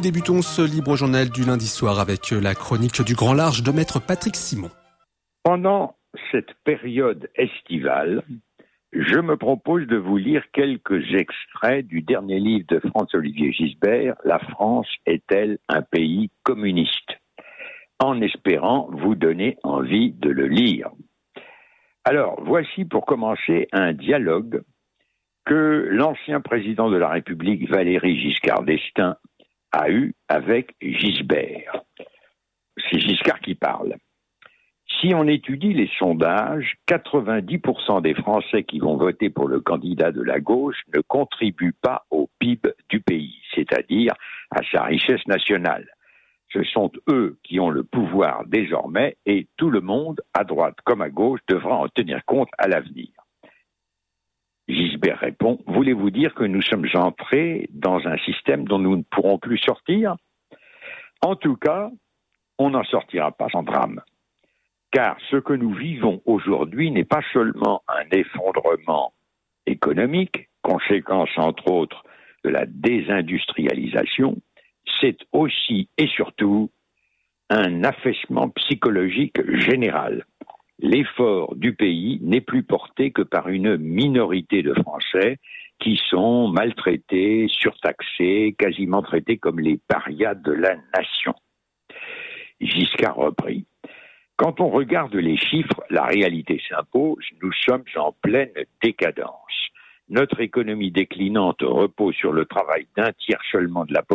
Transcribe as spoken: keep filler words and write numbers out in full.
débutons ce libre journal du lundi soir avec la chronique du Grand Large de maître Patrick Simon. Pendant cette période estivale, je me propose de vous lire quelques extraits du dernier livre de François-Olivier Gisbert, « La France est-elle un pays communiste ?» en espérant vous donner envie de le lire. Alors, voici pour commencer un dialogue que l'ancien président de la République, Valéry Giscard d'Estaing, a eu avec Gisbert. C'est Giscard qui parle. Si on étudie les sondages, quatre-vingt-dix pour cent des Français qui vont voter pour le candidat de la gauche ne contribuent pas au P I B du pays, c'est-à-dire à sa richesse nationale. Ce sont eux qui ont le pouvoir désormais et tout le monde, à droite comme à gauche, devra en tenir compte à l'avenir. Gisbert répond, voulez-vous dire que nous sommes entrés dans un système dont nous ne pourrons plus sortir ? En tout cas, on n'en sortira pas sans drame. Car ce que nous vivons aujourd'hui n'est pas seulement un effondrement économique, conséquence entre autres de la désindustrialisation, c'est aussi et surtout un affaissement psychologique général. L'effort du pays n'est plus porté que par une minorité de Français qui sont maltraités, surtaxés, quasiment traités comme les parias de la nation. Giscard reprit. Quand on regarde les chiffres, la réalité s'impose, nous sommes en pleine décadence. Notre économie déclinante repose sur le travail d'un tiers seulement de la population.